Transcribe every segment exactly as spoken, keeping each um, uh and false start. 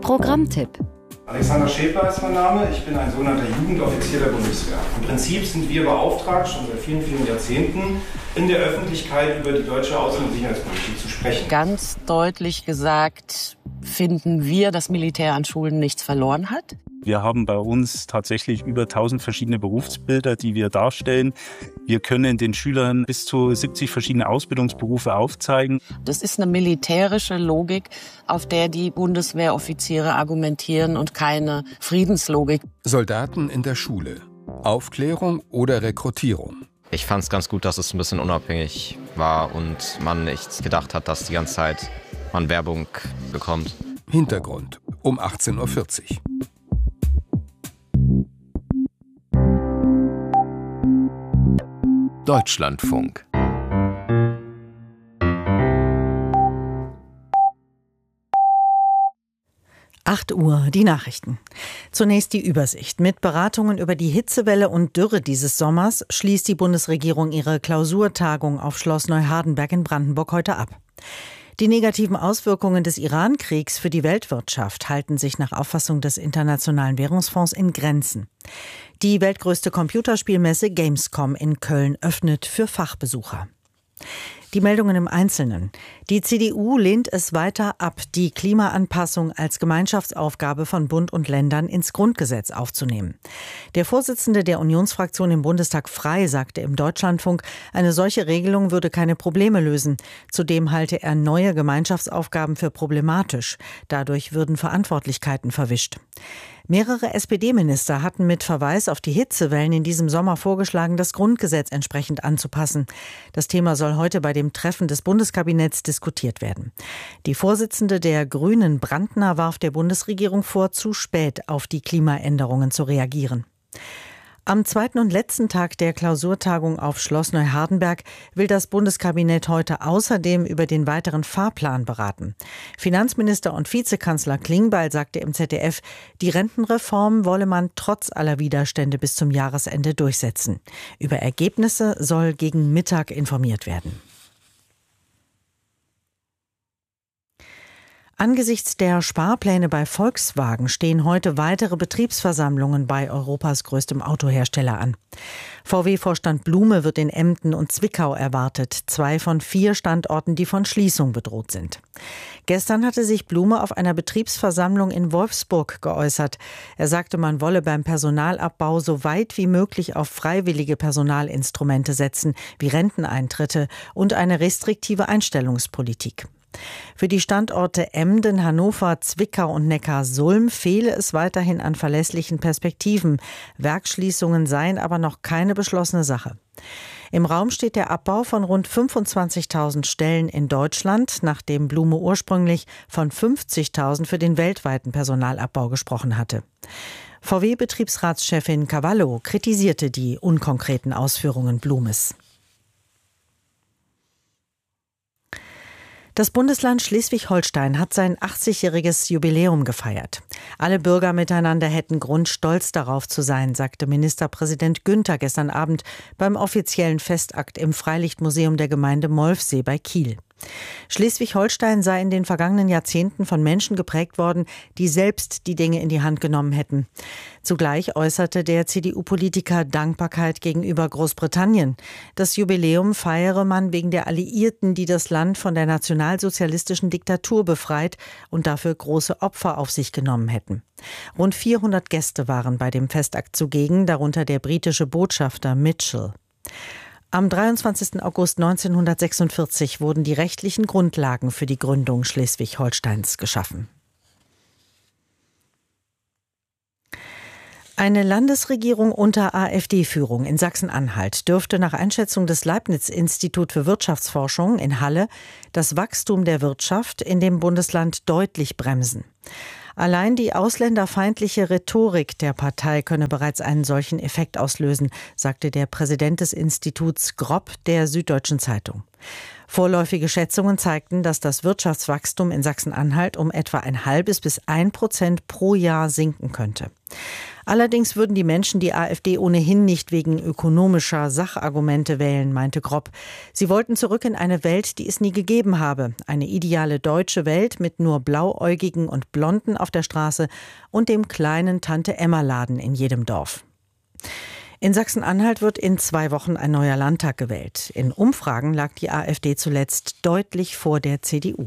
Programmtipp. Alexander Schäfler ist mein Name. Ich bin ein sogenannter Jugendoffizier der Bundeswehr. Im Prinzip sind wir beauftragt, schon seit vielen, vielen Jahrzehnten, in der Öffentlichkeit über die deutsche Außen- und Sicherheitspolitik zu sprechen. Ganz deutlich gesagt, finden wir, dass Militär an Schulen nichts verloren hat. Wir haben bei uns tatsächlich über tausend verschiedene Berufsbilder, die wir darstellen. Wir können den Schülern bis zu siebzig verschiedene Ausbildungsberufe aufzeigen. Das ist eine militärische Logik, auf der die Bundeswehroffiziere argumentieren und keine Friedenslogik. Soldaten in der Schule. Aufklärung oder Rekrutierung? Ich fand es ganz gut, dass es ein bisschen unabhängig war und man nicht gedacht hat, dass die ganze Zeit man Werbung bekommt. Hintergrund um achtzehn Uhr vierzig. Deutschlandfunk. acht Uhr, die Nachrichten. Zunächst die Übersicht. Mit Beratungen über die Hitzewelle und Dürre dieses Sommers schließt die Bundesregierung ihre Klausurtagung auf Schloss Neuhardenberg in Brandenburg heute ab. Die negativen Auswirkungen des Iran-Kriegs für die Weltwirtschaft halten sich nach Auffassung des Internationalen Währungsfonds in Grenzen. Die weltgrößte Computerspielmesse Gamescom in Köln öffnet für Fachbesucher. Die Meldungen im Einzelnen. Die C D U lehnt es weiter ab, die Klimaanpassung als Gemeinschaftsaufgabe von Bund und Ländern ins Grundgesetz aufzunehmen. Der Vorsitzende der Unionsfraktion im Bundestag Frey sagte im Deutschlandfunk, eine solche Regelung würde keine Probleme lösen. Zudem halte er neue Gemeinschaftsaufgaben für problematisch. Dadurch würden Verantwortlichkeiten verwischt. Mehrere S P D-Minister hatten mit Verweis auf die Hitzewellen in diesem Sommer vorgeschlagen, das Grundgesetz entsprechend anzupassen. Das Thema soll heute bei dem Treffen des Bundeskabinetts diskutiert werden. Die Vorsitzende der Grünen, Brandner, warf der Bundesregierung vor, zu spät auf die Klimaänderungen zu reagieren. Am zweiten und letzten Tag der Klausurtagung auf Schloss Neuhardenberg will das Bundeskabinett heute außerdem über den weiteren Fahrplan beraten. Finanzminister und Vizekanzler Klingbeil sagte im Z D F, die Rentenreform wolle man trotz aller Widerstände bis zum Jahresende durchsetzen. Über Ergebnisse soll gegen Mittag informiert werden. Angesichts der Sparpläne bei Volkswagen stehen heute weitere Betriebsversammlungen bei Europas größtem Autohersteller an. V W-Vorstand Blume wird in Emden und Zwickau erwartet, zwei von vier Standorten, die von Schließung bedroht sind. Gestern hatte sich Blume auf einer Betriebsversammlung in Wolfsburg geäußert. Er sagte, man wolle beim Personalabbau so weit wie möglich auf freiwillige Personalinstrumente setzen, wie Renteneintritte und eine restriktive Einstellungspolitik. Für die Standorte Emden, Hannover, Zwickau und Neckarsulm fehle es weiterhin an verlässlichen Perspektiven. Werksschließungen seien aber noch keine beschlossene Sache. Im Raum steht der Abbau von rund fünfundzwanzigtausend Stellen in Deutschland, nachdem Blume ursprünglich von fünfzigtausend für den weltweiten Personalabbau gesprochen hatte. V W-Betriebsratschefin Cavallo kritisierte die unkonkreten Ausführungen Blumes. Das Bundesland Schleswig-Holstein hat sein achtzigjähriges Jubiläum gefeiert. Alle Bürger miteinander hätten Grund, stolz darauf zu sein, sagte Ministerpräsident Günther gestern Abend beim offiziellen Festakt im Freilichtmuseum der Gemeinde Molfsee bei Kiel. Schleswig-Holstein sei in den vergangenen Jahrzehnten von Menschen geprägt worden, die selbst die Dinge in die Hand genommen hätten. Zugleich äußerte der C D U-Politiker Dankbarkeit gegenüber Großbritannien. Das Jubiläum feiere man wegen der Alliierten, die das Land von der nationalsozialistischen Diktatur befreit und dafür große Opfer auf sich genommen hätten. Rund vierhundert Gäste waren bei dem Festakt zugegen, darunter der britische Botschafter Mitchell. Am dreiundzwanzigsten August neunzehnhundertsechsundvierzig wurden die rechtlichen Grundlagen für die Gründung Schleswig-Holsteins geschaffen. Eine Landesregierung unter AfD-Führung in Sachsen-Anhalt dürfte nach Einschätzung des Leibniz-Institut für Wirtschaftsforschung in Halle das Wachstum der Wirtschaft in dem Bundesland deutlich bremsen. Allein die ausländerfeindliche Rhetorik der Partei könne bereits einen solchen Effekt auslösen, sagte der Präsident des Instituts Gropp der Süddeutschen Zeitung. Vorläufige Schätzungen zeigten, dass das Wirtschaftswachstum in Sachsen-Anhalt um etwa ein halbes bis ein Prozent pro Jahr sinken könnte. Allerdings würden die Menschen die AfD ohnehin nicht wegen ökonomischer Sachargumente wählen, meinte Grob. Sie wollten zurück in eine Welt, die es nie gegeben habe. Eine ideale deutsche Welt mit nur Blauäugigen und Blonden auf der Straße und dem kleinen Tante-Emma-Laden in jedem Dorf. In Sachsen-Anhalt wird in zwei Wochen ein neuer Landtag gewählt. In Umfragen lag die AfD zuletzt deutlich vor der C D U.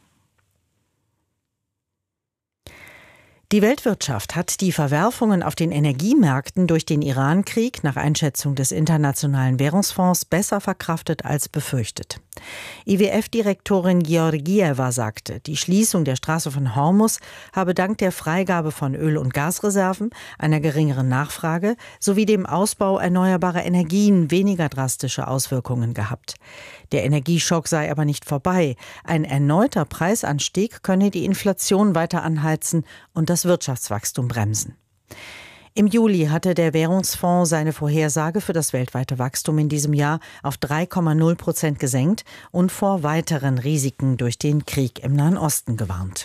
Die Weltwirtschaft hat die Verwerfungen auf den Energiemärkten durch den Iran-Krieg nach Einschätzung des Internationalen Währungsfonds besser verkraftet als befürchtet. I W F-Direktorin Georgieva sagte, die Schließung der Straße von Hormuz habe dank der Freigabe von Öl- und Gasreserven, einer geringeren Nachfrage sowie dem Ausbau erneuerbarer Energien weniger drastische Auswirkungen gehabt. Der Energieschock sei aber nicht vorbei. Ein erneuter Preisanstieg könne die Inflation weiter anheizen und das Wirtschaftswachstum bremsen. Im Juli hatte der Währungsfonds seine Vorhersage für das weltweite Wachstum in diesem Jahr auf drei Komma null Prozent gesenkt und vor weiteren Risiken durch den Krieg im Nahen Osten gewarnt.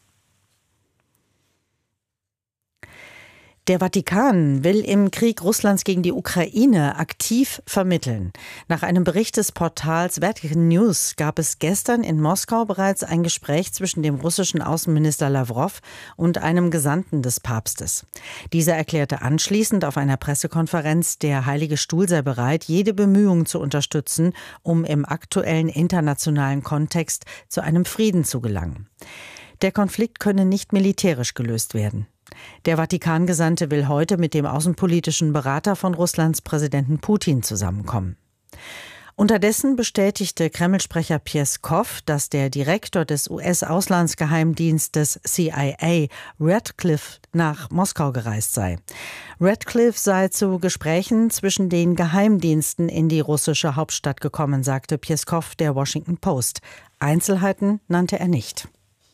Der Vatikan will im Krieg Russlands gegen die Ukraine aktiv vermitteln. Nach einem Bericht des Portals Vatican News gab es gestern in Moskau bereits ein Gespräch zwischen dem russischen Außenminister Lawrow und einem Gesandten des Papstes. Dieser erklärte anschließend auf einer Pressekonferenz, der Heilige Stuhl sei bereit, jede Bemühung zu unterstützen, um im aktuellen internationalen Kontext zu einem Frieden zu gelangen. Der Konflikt könne nicht militärisch gelöst werden. Der Vatikan-Gesandte will heute mit dem außenpolitischen Berater von Russlands Präsidenten Putin zusammenkommen. Unterdessen bestätigte Kreml-Sprecher Pieskow, dass der Direktor des U S-Auslandsgeheimdienstes C I A, Radcliffe, nach Moskau gereist sei. Radcliffe sei zu Gesprächen zwischen den Geheimdiensten in die russische Hauptstadt gekommen, sagte Pieskow der Washington Post. Einzelheiten nannte er nicht.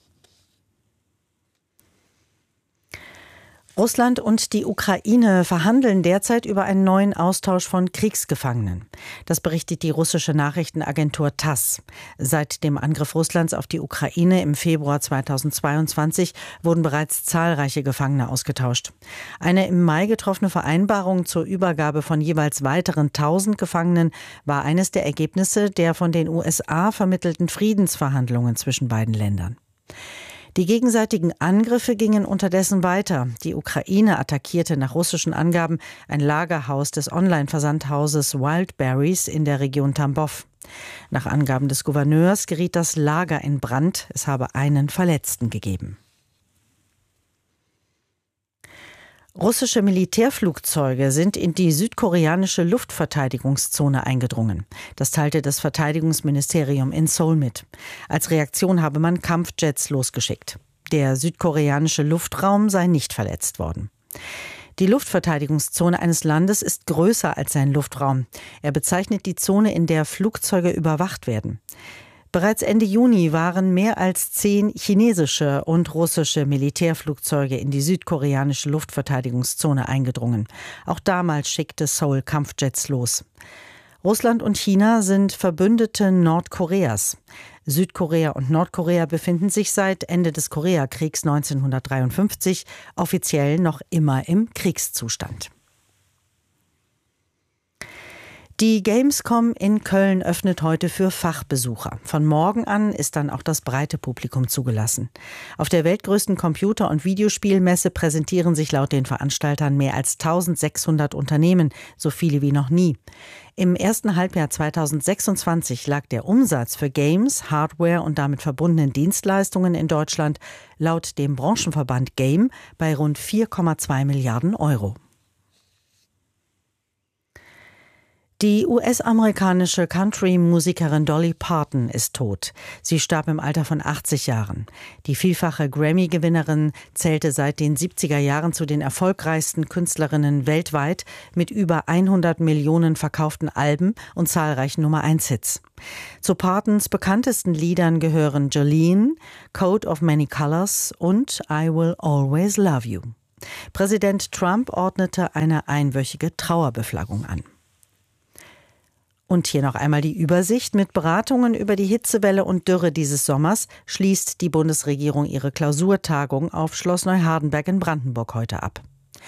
Russland und die Ukraine verhandeln derzeit über einen neuen Austausch von Kriegsgefangenen. Das berichtet die russische Nachrichtenagentur TASS. Seit dem Angriff Russlands auf die Ukraine im Februar zweitausendzweiundzwanzig wurden bereits zahlreiche Gefangene ausgetauscht. Eine im Mai getroffene Vereinbarung zur Übergabe von jeweils weiteren tausend Gefangenen war eines der Ergebnisse der von den U S A vermittelten Friedensverhandlungen zwischen beiden Ländern. Die gegenseitigen Angriffe gingen unterdessen weiter. Die Ukraine attackierte nach russischen Angaben ein Lagerhaus des Online-Versandhauses Wildberries in der Region Tambov. Nach Angaben des Gouverneurs geriet das Lager in Brand. Es habe einen Verletzten gegeben. Russische Militärflugzeuge sind in die südkoreanische Luftverteidigungszone eingedrungen. Das teilte das Verteidigungsministerium in Seoul mit. Als Reaktion habe man Kampfjets losgeschickt. Der südkoreanische Luftraum sei nicht verletzt worden. Die Luftverteidigungszone eines Landes ist größer als sein Luftraum. Er bezeichnet die Zone, in der Flugzeuge überwacht werden. Bereits Ende Juni waren mehr als zehn chinesische und russische Militärflugzeuge in die südkoreanische Luftverteidigungszone eingedrungen. Auch damals schickte Seoul Kampfjets los. Russland und China sind Verbündete Nordkoreas. Südkorea und Nordkorea befinden sich seit Ende des Koreakriegs neunzehnhundertdreiundfünfzig offiziell noch immer im Kriegszustand. Die Gamescom in Köln öffnet heute für Fachbesucher. Von morgen an ist dann auch das breite Publikum zugelassen. Auf der weltgrößten Computer- und Videospielmesse präsentieren sich laut den Veranstaltern mehr als eintausendsechshundert Unternehmen, so viele wie noch nie. Im ersten Halbjahr zweitausendsechsundzwanzig lag der Umsatz für Games, Hardware und damit verbundenen Dienstleistungen in Deutschland laut dem Branchenverband Game bei rund vier Komma zwei Milliarden Euro. Die U S-amerikanische Country-Musikerin Dolly Parton ist tot. Sie starb im Alter von achtzig Jahren. Die vielfache Grammy-Gewinnerin zählte seit den siebziger Jahren zu den erfolgreichsten Künstlerinnen weltweit mit über hundert Millionen verkauften Alben und zahlreichen Nummer eins Hits. Zu Partons bekanntesten Liedern gehören Jolene, Coat of Many Colors und I Will Always Love You. Präsident Trump ordnete eine einwöchige Trauerbeflaggung an. Und hier noch einmal die Übersicht. Mit Beratungen über die Hitzewelle und Dürre dieses Sommers schließt die Bundesregierung ihre Klausurtagung auf Schloss Neuhardenberg in Brandenburg heute ab.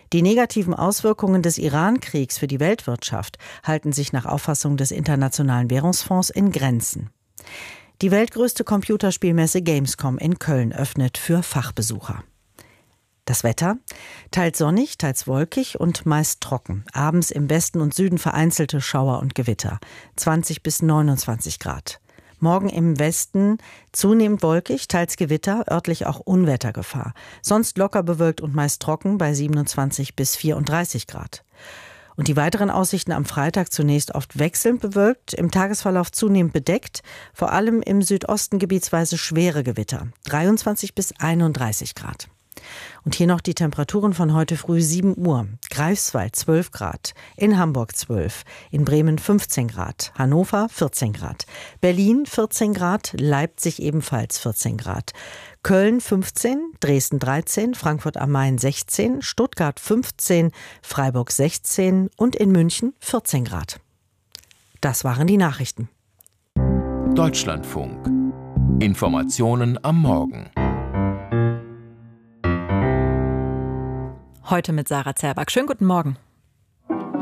Die negativen Auswirkungen des Iran-Kriegs für die Weltwirtschaft halten sich nach Auffassung des Internationalen Währungsfonds in Grenzen. Die weltgrößte Computerspielmesse Gamescom in Köln öffnet für Fachbesucher. Das Wetter? Teils sonnig, teils wolkig und meist trocken. Abends im Westen und Süden vereinzelte Schauer und Gewitter. zwanzig bis neunundzwanzig Grad. Morgen im Westen zunehmend wolkig, teils Gewitter, örtlich auch Unwettergefahr. Sonst locker bewölkt und meist trocken bei siebenundzwanzig bis vierunddreißig Grad. Und die weiteren Aussichten am Freitag zunächst oft wechselnd bewölkt, im Tagesverlauf zunehmend bedeckt, vor allem im Südosten gebietsweise schwere Gewitter, dreiundzwanzig bis einunddreißig Grad. Und hier noch die Temperaturen von heute früh sieben Uhr. Greifswald zwölf Grad, in Hamburg zwölf, in Bremen fünfzehn Grad, Hannover vierzehn Grad, Berlin vierzehn Grad, Leipzig ebenfalls vierzehn Grad, Köln fünfzehn, Dresden dreizehn, Frankfurt am Main sechzehn, Stuttgart fünfzehn, Freiburg sechzehn und in München vierzehn Grad. Das waren die Nachrichten. Deutschlandfunk. Informationen am Morgen. Heute mit Sarah Zerback. Schönen guten Morgen.